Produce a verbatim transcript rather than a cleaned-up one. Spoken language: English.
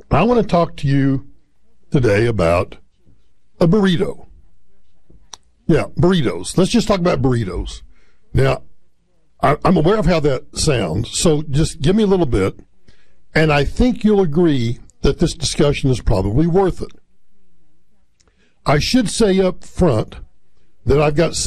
I want to talk to you today about a burrito. Yeah, burritos. Let's just talk about burritos. Now, I, I'm aware of how that sounds, so just give me a little bit, and I think you'll agree that this discussion is probably worth it. I should say up front that I've got